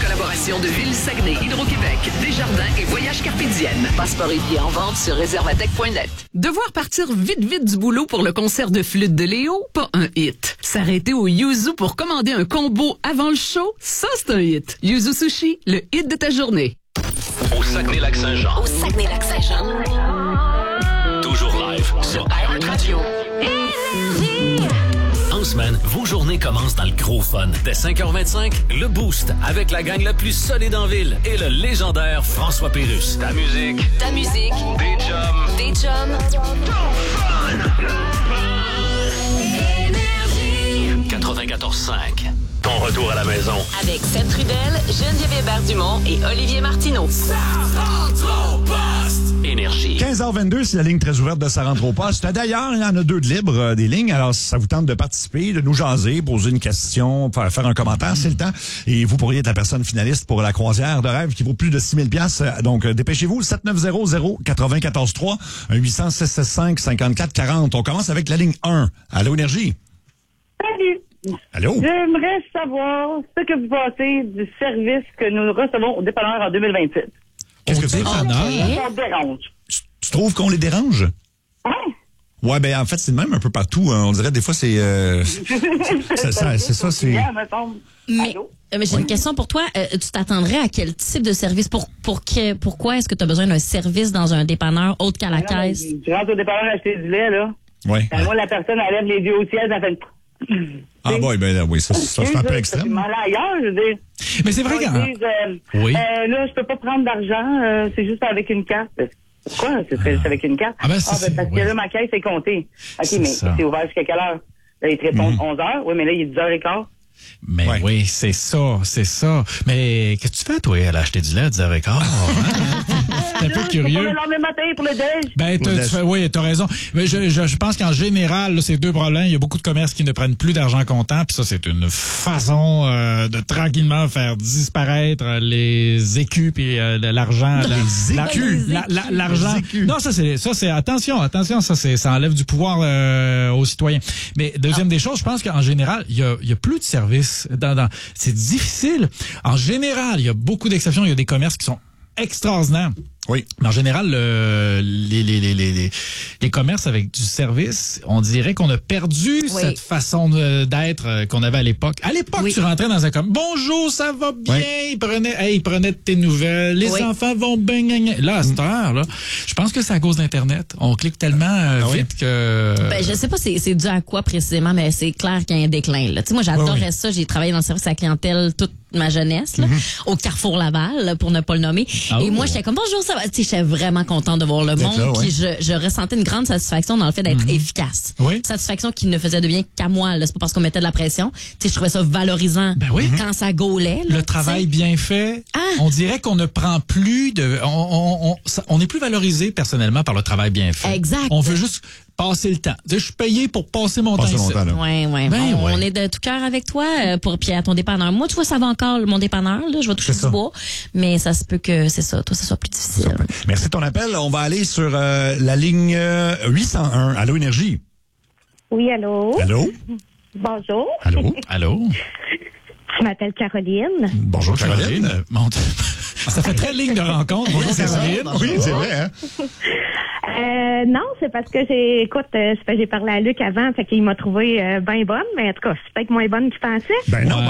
collaboration de Ville Saguenay, Hydro-Québec, Desjardins et Voyage Carpédienne. Passeport et billets en vente sur réservatec.net. Devoir partir vite du boulot pour le concert de flûte de Léo? Pas un hit. S'arrêter au Yuzu pour commander un combo avant le show? Ça, c'est un hit. Yuzu Sushi, le hit de ta journée. Au Saguenay-Lac-Saint-Jean. Au Saguenay-Lac-Saint-Jean. Toujours live sur iHeartRadio. En semaine, vos journées commencent dans le gros fun. Dès 5h25, le Boost avec la gang la plus solide en ville et le légendaire François Pérusse. Ta musique. Des chums. 94.5. Ton retour à la maison. Avec Seth Trudel, Geneviève Hébert-Dumont et Olivier Martineau. Énergie. 15h22, c'est la ligne très ouverte de Ça rentre au poste. D'ailleurs, il y en a 2 de libres, des lignes. Alors, si ça vous tente de participer, de nous jaser, poser une question, faire un commentaire, c'est le temps. Et vous pourriez être la personne finaliste pour la croisière de rêve qui vaut plus de 6 000 $. Donc, dépêchez-vous, 7900-943, 1-800-665-5440. On commence avec la ligne 1. Allô, Énergie. Salut! Allô? J'aimerais savoir ce que vous pensez du service que nous recevons au dépanneur en 2027. Qu'est-ce que tu dis? Ça dérange. Tu trouves qu'on les dérange? Ouais. Ouais, ben en fait, c'est le même un peu partout. Hein. On dirait des fois, c'est ça, c'est... Mais j'ai une question pour toi. Tu t'attendrais à quel type de service? Pourquoi est-ce que tu as besoin d'un service dans un dépanneur autre qu'à la caisse? Je rentre au dépanneur acheter du lait, là. Ouais. Moi, la personne, elle lève les yeux au ciel, elle fait Ah bon, ben oui, ça c'est un peu extrême. Mal ailleurs, je veux dire. Mais c'est vrai quand... Oui. Là, je peux pas prendre d'argent, c'est juste avec une carte. Pourquoi? C'est avec une carte? Parce que là, ma caisse est comptée. OK, mais c'est ouvert jusqu'à quelle heure? Là, ils te répondent 11h. Oui, mais là, il est 10h15. Mais oui, c'est ça. Mais qu'est-ce que tu fais, toi, à l'acheter du lait à 10h15? Hein? T'es un peu curieux. Le lendemain matin pour le déj. Ben, oui, t'as raison. Mais je pense qu'en général, là, c'est 2 problèmes. Il y a beaucoup de commerces qui ne prennent plus d'argent comptant, puis ça, c'est une façon de tranquillement faire disparaître les écus puis l'argent. L'argent. Non, ça c'est attention, ça enlève du pouvoir aux citoyens. Mais deuxième des choses, je pense qu'en général, il y a plus de services. C'est difficile. En général, il y a beaucoup d'exceptions. Il y a des commerces qui sont extraordinaires. Oui. Mais en général, les commerces avec du service, on dirait qu'on a perdu cette façon d'être qu'on avait à l'époque. À l'époque, tu rentrais dans un commerce. Bonjour, ça va bien? Ils prenaient tes nouvelles. Les enfants vont bien. Là, à cette heure, là, je pense que c'est à cause d'Internet. On clique tellement vite que... Ben, je sais pas c'est dû à quoi précisément, mais c'est clair qu'il y a un déclin, là. Tu sais, moi, j'adorais ça. J'ai travaillé dans le service à la clientèle toute ma jeunesse, là, au Carrefour Laval, là, pour ne pas le nommer. Et moi, j'étais comme, bonjour, ça va. Tu sais, j'étais vraiment contente de voir le monde. Là, puis je ressentais une grande satisfaction dans le fait d'être efficace. Satisfaction qui ne faisait de bien qu'à moi, là. C'est pas parce qu'on mettait de la pression. Tu sais, je trouvais ça valorisant quand ça gaulait, là. Le travail bien fait. On dirait qu'on ne prend plus de... On n'est plus valorisé personnellement par le travail bien fait. Exact. On veut juste passer le temps. Je suis payé pour passer mon temps ici. On est de tout cœur avec toi puis à ton dépanneur. Moi, tu vois, ça va encore mon dépanneur, là, je vais toucher du bois, mais ça se peut que c'est ça, toi, ça soit plus difficile. Merci de ton appel. On va aller sur la ligne 801. Allô, Énergie. Oui, allô. Allô. Bonjour. Allô. Je m'appelle Caroline. Bonjour, Caroline. Ça fait très ligne de rencontre. Bonjour, Caroline. Oui, c'est vrai, hein? Non, c'est parce que j'ai parlé à Luc avant, fait qu'il m'a trouvé bien bonne, mais en tout cas, c'est peut-être moins bonne qu'il pensait. Ben non,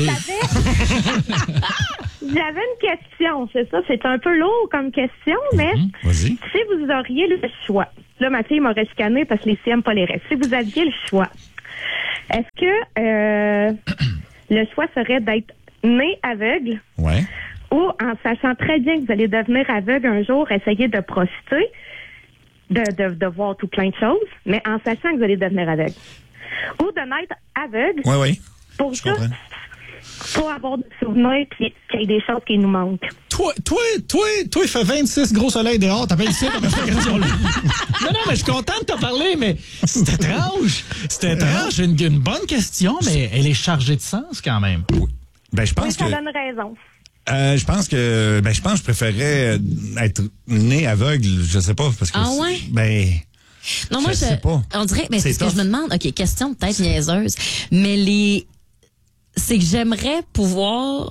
J'avais une question, c'est ça, c'est un peu lourd comme question, mais si vous auriez le choix, là, ma fille m'aurait scanné parce que les filles n'aiment pas les rêves. Si vous aviez le choix, est-ce que le choix serait d'être né aveugle? Ouais. Ou, en sachant très bien que vous allez devenir aveugle un jour, essayer de profiter, de voir tout plein de choses, mais en sachant que vous allez devenir aveugle. Ou de naître aveugle. Oui. Pour juste pas avoir de souvenirs puis qu'il y ait des choses qui nous manquent. Toi, il fait 26 gros soleils dehors, t'appelles ici, t'as cette question-là. Non, mais je suis content de te parler, mais c'est étrange. C'est une bonne question, mais elle est chargée de sens quand même. Ben, je pense ça donne raison. Je pense que je préférerais être né aveugle, je sais pas, parce que non, moi sais pas. On dirait, mais c'est ce que je me demande. OK, question peut-être niaiseuse, mais c'est que j'aimerais pouvoir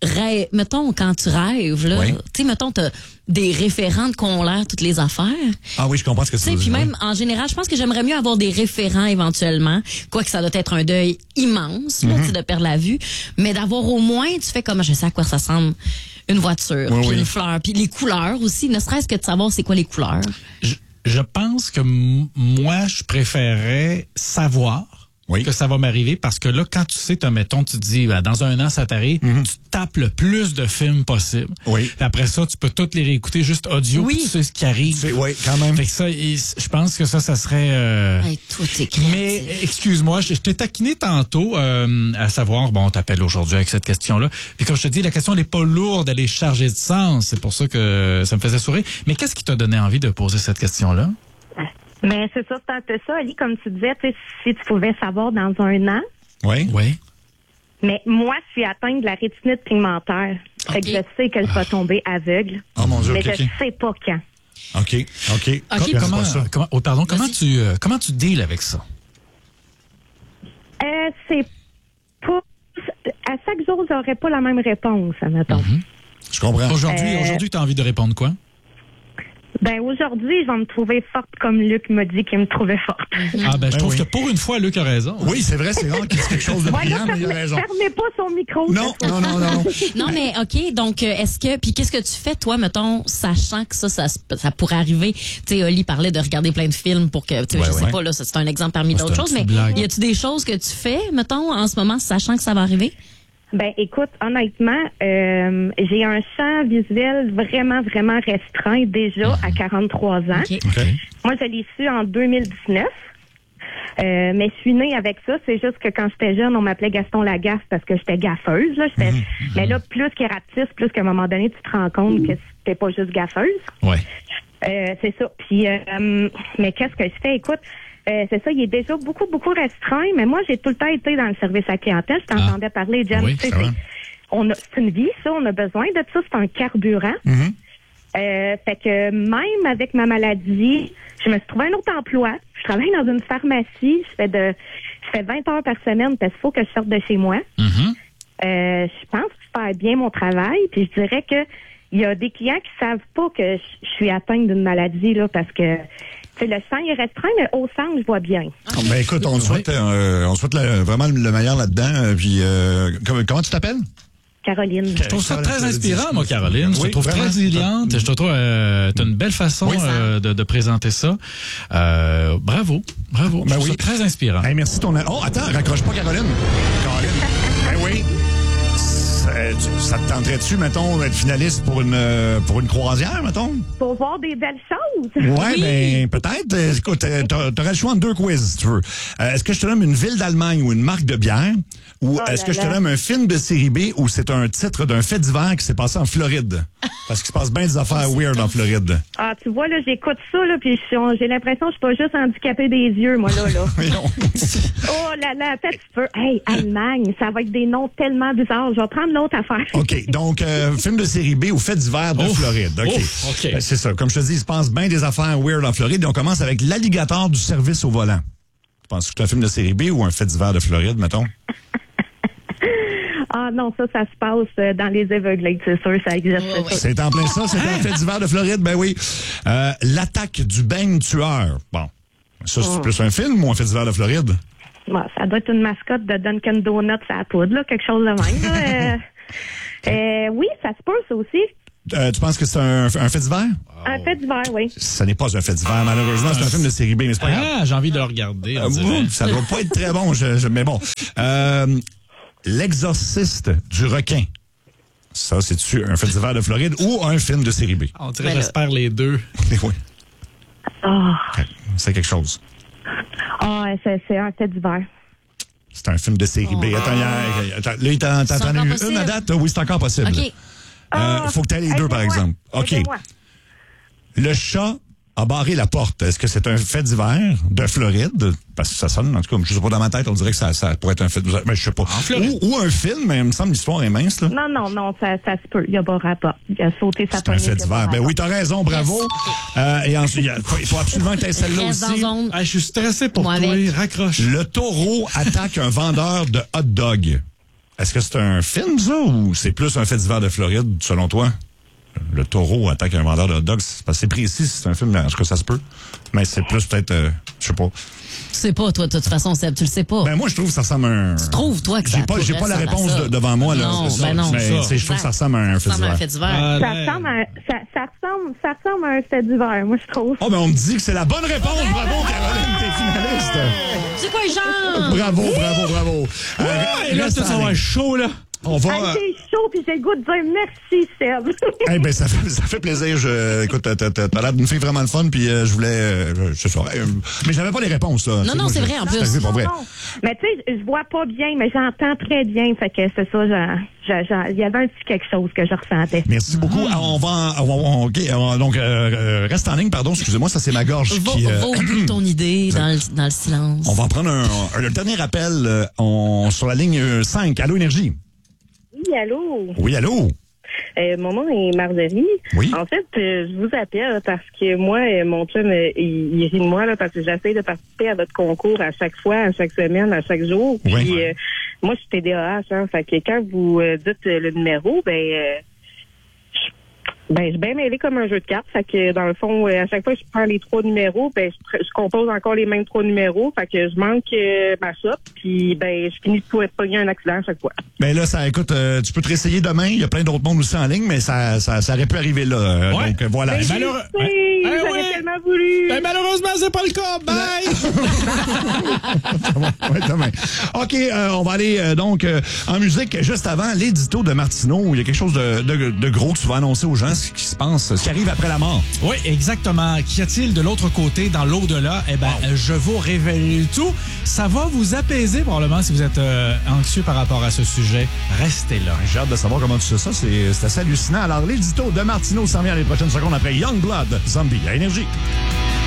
mettons, quand tu rêves, là, tu sais, mettons, t'as des référents qu'on l'air toutes les affaires. Ah oui, je comprends ce que tu veux dire. Puis même, en général, je pense que j'aimerais mieux avoir des référents éventuellement, quoique ça doit être un deuil immense, là, de perdre la vue, mais d'avoir au moins, tu fais comme, je sais à quoi ça ressemble, une voiture, puis une fleur, puis les couleurs aussi, ne serait-ce que de savoir c'est quoi les couleurs. Je pense que moi, je préférerais savoir que ça va m'arriver parce que là, quand tu sais, mettons, tu te dis, dans un an, ça t'arrive, tu tapes le plus de films possible. Oui. Puis après ça, tu peux toutes les réécouter juste audio, puis tu sais ce qui arrive. Oui, quand même. Fait que ça, je pense que ça serait... tout est créatif. Mais, excuse-moi, je t'ai taquiné tantôt, à savoir, on t'appelle aujourd'hui avec cette question-là. Puis comme je te dis, la question n'est pas lourde, elle est chargée de sens. C'est pour ça que ça me faisait sourire. Mais qu'est-ce qui t'a donné envie de poser cette question-là? Mais c'est ça, c'est un peu ça, Ali, comme tu disais, si tu pouvais savoir dans un an. Oui. Mais moi, je suis atteinte de la rétinite pigmentaire. Fait que je sais qu'elle va tomber aveugle. Oh mon Dieu, mais je sais pas quand. OK. Comment tu deals avec ça? C'est pas... À chaque jour, j'aurais pas la même réponse, admettons. Je comprends. Aujourd'hui, tu as envie de répondre quoi? Ben aujourd'hui, je vais me trouver forte comme Luc m'a dit qu'il me trouvait forte. Je trouve que pour une fois, Luc a raison. Oui, c'est vrai, c'est rare qu'il y ait quelque chose de brillant, mais il a raison. Fermez pas son micro. Non. Non, mais OK, donc puis qu'est-ce que tu fais, toi, mettons, sachant que ça pourrait arriver? Tu sais, Oli parlait de regarder plein de films pour que, je sais pas, là, c'est un exemple parmi d'autres choses, mais y a-tu des choses que tu fais, mettons, en ce moment, sachant que ça va arriver? Ben, écoute, honnêtement, j'ai un champ visuel vraiment, vraiment restreint déjà à 43 ans. Okay. Moi, je l'ai su en 2019. Mais je suis née avec ça. C'est juste que quand j'étais jeune, on m'appelait Gaston Lagaffe parce que j'étais gaffeuse. Là. Mais là, plus qu'éraptiste, plus qu'à un moment donné, tu te rends compte que c'était pas juste gaffeuse. Ouais. C'est ça. Puis, mais qu'est-ce que je fais? Écoute, c'est ça, il est déjà beaucoup, beaucoup restreint, mais moi, j'ai tout le temps été dans le service à la clientèle. Je t'entendais parler, Jen. Oui, c'est une vie, ça, on a besoin de ça, c'est un carburant. Fait que même avec ma maladie, je me suis trouvé un autre emploi. Je travaille dans une pharmacie, je fais 20 heures par semaine parce qu'il faut que je sorte de chez moi. Je pense que je fais bien mon travail, puis je dirais que il y a des clients qui savent pas que je suis atteinte d'une maladie, là, parce que le sang est restreint, mais au sang, je vois bien. Ben écoute, on souhaite vraiment le meilleur là-dedans. Puis comment tu t'appelles? Caroline. Je trouve ça très inspirant, moi, Caroline. Je te trouve très résiliente. Je te trouve, t'as une belle façon de présenter ça. Bravo. Ben je trouve ça très inspirant. Hey, merci ton... Oh, attends, raccroche pas, Caroline. Ben oui. Ça te tenterait-tu, mettons, d'être finaliste pour une croisière, mettons? Pour voir des belles choses. Ouais, ben peut-être. Écoute, t'aurais le choix en 2 quiz, si tu veux. Est-ce que je te nomme une ville d'Allemagne ou une marque de bière? Ou est-ce que je te nomme un film de série B ou c'est un titre d'un fait divers qui s'est passé en Floride? Parce qu'il se passe bien des affaires weird en Floride. Ah, tu vois, là, j'écoute ça, là, puis j'ai l'impression que je suis pas juste handicapée des yeux, moi, là. Oh là là, attends, tu peux. Hey, Allemagne, ça va être des noms tellement bizarres. Je vais prendre l'autre affaire. OK, donc, film de série B ou fait divers de Floride. OK. Ben, c'est ça. Comme je te dis, il se passe bien des affaires weird en Floride. Et on commence avec l'alligator du service au volant. Tu penses que c'est un film de série B ou un fait divers de Floride, mettons? Ah non, ça se passe dans les Everglades, c'est sûr, ça existe. C'est en plein ça, c'est un fait divers de Floride, ben oui. L'attaque du beigne tueur. Bon, ça, c'est plus un film ou un fait divers de Floride? Bon, ça doit être une mascotte de Dunkin' Donuts à la poudre, là, quelque chose de même. Oui, ça se peut, ça aussi. Tu penses que c'est un fait divers? Un fait divers, oui. Ce n'est pas un fait divers, malheureusement. C'est un film de série B, mais c'est pas grave. J'ai envie de le regarder. Ça doit pas être très bon, mais bon. L'exorciste du requin. Ça, c'est-tu un fait divers de Floride ou un film de série B? On dirait, j'espère, les deux. Oui. C'est quelque chose. C'est un fait divers. C'est un film de série B. Attends, là, t'en as eu une à date? Oui, c'est encore possible. OK. Faut que tu aies les deux, par exemple. OK. Le chat a barré la porte. Est-ce que c'est un fait divers de Floride? Parce que ça sonne, en tout cas, je sais pas, dans ma tête, on dirait que ça pourrait être un fait divers. Mais je sais pas. Ou un film, mais il me semble que l'histoire est mince, là. Non, ça se peut. Il y a pas rapport. Il a sauté sa poignée. C'est un fait divers. Ben oui, t'as raison, bravo. Et ensuite, il faut absolument que tu aies celle-là aussi. Je suis stressé pour toi. Raccroche. Le taureau attaque un vendeur de hot dog. Est-ce que c'est un film, ça, ou c'est plus un fait divers de Floride, selon toi? Le taureau attaque un vendeur de hot dogs. C'est précis, c'est un film, est-ce que ça se peut? Mais c'est plus peut-être, je sais pas. Tu sais pas, toi, de toute façon, Seb, tu le sais pas. Ben, moi, je trouve que ça ressemble à un... Tu trouves, toi, que ça J'ai pas la réponse devant moi, là. Non, ben non. Mais je trouve que ça ressemble à un fait divers. Ça ressemble à un fait divers, moi, je trouve. Oh, ben, on me dit que c'est la bonne réponse. Bravo, Caroline, t'es finaliste. C'est quoi, Jean? Bravo. Et là, ça va être chaud, là. On va. J'ai chaud, puis j'ai le goût de dire merci, Seb. Ben, ça fait plaisir. Écoute, t'as l'air d'une fille vraiment le fun, puis je voulais. Je sais pas. Mais j'avais pas les réponses, là. Non, c'est vrai, en plus. Non. Mais tu sais, je vois pas bien, mais j'entends très bien. Fait que c'est ça, il y avait un petit quelque chose que je ressentais. Merci beaucoup. Donc, reste en ligne, pardon, excusez-moi, ça c'est ma gorge qui... Va au bout de ton idée dans le silence. On va en prendre un dernier appel sur la ligne 5. Allô, Énergie? Oui, allô? Mon nom est Marjorie. Oui. En fait, je vous appelle parce que moi, mon chum, il rit de moi là, parce que j'essaie de participer à votre concours à chaque fois, à chaque semaine, à chaque jour. Puis moi, je suis TDAH, hein. Fait que quand vous dites le numéro, je suis bien mêlée comme un jeu de cartes. Fait que dans le fond, à chaque fois que je prends les 3 numéros, je compose encore les mêmes 3 numéros. Fait que je manque ma shot, puis je finis pour pogner un accident à chaque fois. Ben là, écoute, tu peux te réessayer demain. Il y a plein d'autres mondes aussi en ligne, mais ça aurait pu arriver là. Donc voilà. J'aurais tellement voulu. Ben malheureusement, c'est pas le cas. Bye! Demain. OK, on va aller donc en musique. Juste avant, l'édito de Martineau. Il y a quelque chose de gros que tu vas annoncer aux gens, ce qui se passe, ce qui arrive après la mort. Oui, exactement. Qu'y a-t-il de l'autre côté, dans l'au-delà? Je vous révèle tout. Ça va vous apaiser probablement si vous êtes anxieux par rapport à ce sujet. Restez là. J'ai hâte de savoir comment tu sais ça. C'est assez hallucinant. Alors, l'édito de Martineau s'en vient les prochaines secondes après Youngblood Zombie à Énergie.